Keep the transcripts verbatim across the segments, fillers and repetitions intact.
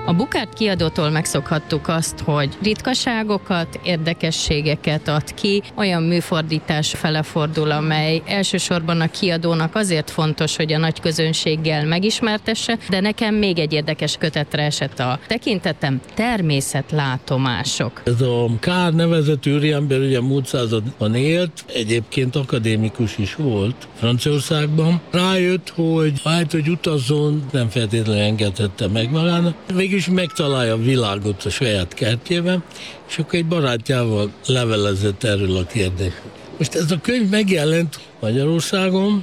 A Bukát kiadótól megszokhattuk azt, hogy ritkaságokat, érdekességeket ad ki, olyan műfordítás fele fordul, amely elsősorban a kiadónak azért fontos, hogy a nagy közönséggel megismertesse, de nekem még egy érdekes kötetre esett a tekintetem, természetlátomások. Ez a Kár nevezetű úriember ugye múlt században élt, egyébként akadémikus is volt Franciaországban. Rájött, hogy hát, hogy utazzon, nem feltétlenül engedhette meg magának. Végülis megtalálja a világot a saját kertjében, és akkor egy barátjával levelezett erről a kérdésről. Most ez a könyv megjelent Magyarországon,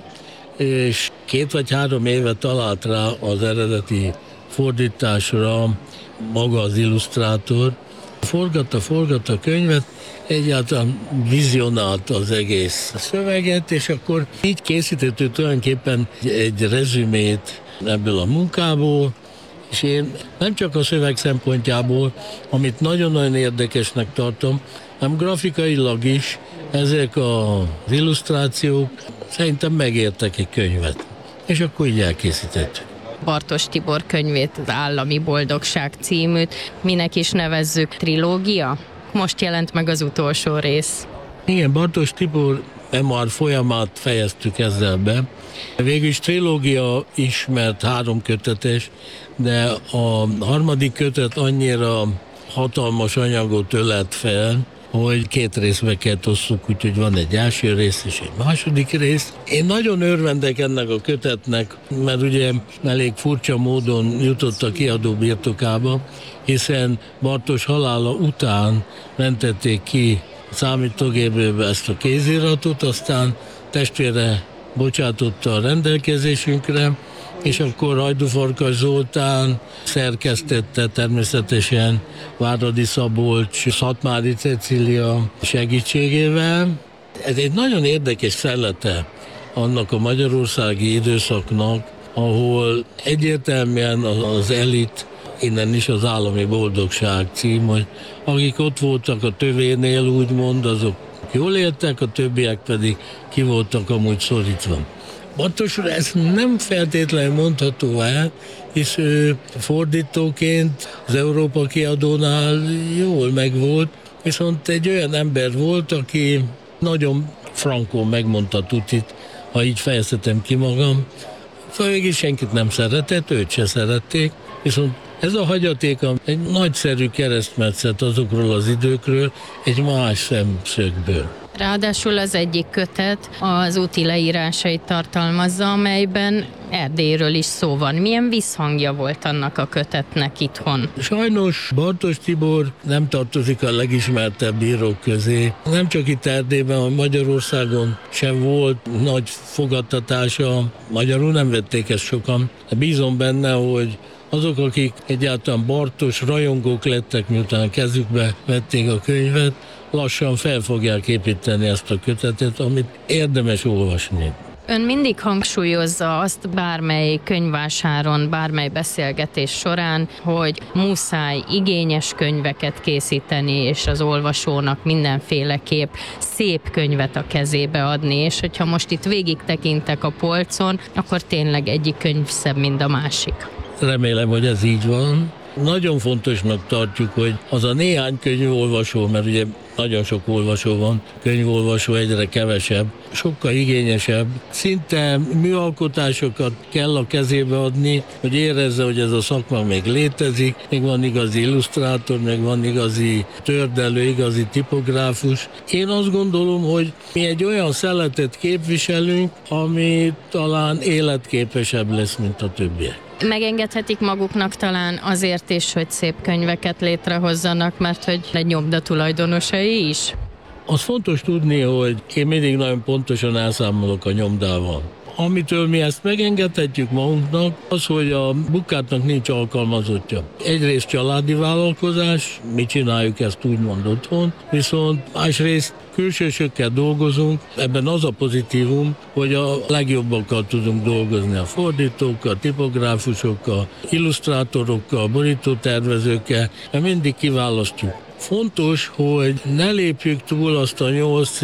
és két vagy három éve talált rá az eredeti fordításra maga az illusztrátor. Forgatta, forgatta a könyvet, egyáltalán vizionálta az egész szöveget, és akkor így készítettük tulajdonképpen egy rezümét ebből a munkából, és én nem csak a szöveg szempontjából, amit nagyon-nagyon érdekesnek tartom, hanem grafikailag is ezek az illusztrációk szerintem megértek egy könyvet. És akkor így elkészítettük. Bartos Tibor könyvét, az Állami Boldogság címűt, minek is nevezzük, trilógia? Most jelent meg az utolsó rész. Igen, Bartos Tibor memoár folyamát fejeztük ezzel be. Végülis trilógia is, mert három kötetes, de a harmadik kötet annyira hatalmas anyagot ölelt fel, hogy két részbe kell osszuk, úgyhogy van egy első rész és egy második rész. Én nagyon örvendek ennek a kötetnek, mert ugye elég furcsa módon jutott a kiadó birtokába, hiszen Bartos halála után mentették ki számítógépbe ezt a kéziratot, aztán testvére bocsátotta a rendelkezésünkre, és akkor Hajdú Farkas Zoltán szerkesztette természetesen Váradi Szabolcs, Szatmári Cecília segítségével. Ez egy nagyon érdekes szellete annak a magyarországi időszaknak, ahol egyértelműen az elit, innen is az Állami Boldogság cím, hogy akik ott voltak a tövénél, úgymond, azok jól éltek, a többiek pedig ki voltak amúgy szorítva. Bartosra ez nem feltétlenül mondható el, hisz ő fordítóként az Európa Kiadónál jól megvolt, viszont egy olyan ember volt, aki nagyon frankón megmondta tutit, ha így fejezhetem ki magam. Szóval végig senkit nem szeretett, őt se szerették, viszont ez a hagyatéka egy nagyszerű keresztmetszet azokról az időkről, egy más szemszögből. Ráadásul az egyik kötet az úti leírásait tartalmazza, amelyben Erdélyről is szó van. Milyen visszhangja volt annak a kötetnek itthon? Sajnos Bartos Tibor nem tartozik a legismertebb írók közé. Nem csak itt Erdélyben, hanem Magyarországon sem volt nagy fogadtatása. Magyarul nem vették ezt sokan. Bízom benne, hogy azok, akik egyáltalán Bartos rajongók lettek, miután kezükbe vették a könyvet, lassan fel fogják építeni ezt a kötetet, amit érdemes olvasni. Ön mindig hangsúlyozza azt bármely könyvvásáron, bármely beszélgetés során, hogy muszáj igényes könyveket készíteni, és az olvasónak mindenféleképp szép könyvet a kezébe adni, és hogyha most itt végig tekintek a polcon, akkor tényleg egyik könyv szebb, mint a másik. Remélem, hogy ez így van. Nagyon fontosnak tartjuk, hogy az a néhány könyvolvasó, mert ugye nagyon sok olvasó van, könyvolvasó egyre kevesebb, sokkal igényesebb. Szinte műalkotásokat kell a kezébe adni, hogy érezze, hogy ez a szakma még létezik, még van igazi illusztrátor, még van igazi tördelő, igazi tipográfus. Én azt gondolom, hogy mi egy olyan szeletet képviselünk, ami talán életképesebb lesz, mint a többiek. Megengedhetik maguknak talán azért is, hogy szép könyveket létrehozzanak, mert hogy egy nyomda tulajdonosai is? Az fontos tudni, hogy én mindig nagyon pontosan elszámolok a nyomdával. Amitől mi ezt megengedhetjük magunknak, az, hogy a Bukátnak nincs alkalmazottja. Egyrészt családi vállalkozás, mi csináljuk ezt úgymond otthon, viszont másrészt külsősökkel dolgozunk, ebben az a pozitívum, hogy a legjobbakkal tudunk dolgozni, a fordítókkal, tipográfusokkal, illusztrátorokkal, borítótervezőkkel, mert mindig kiválasztjuk. Fontos, hogy ne lépjük túl azt a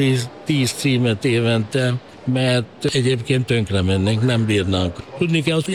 nyolc-tíz címet évente, mert egyébként tönkre mennénk, nem bírnánk. Tudni kell,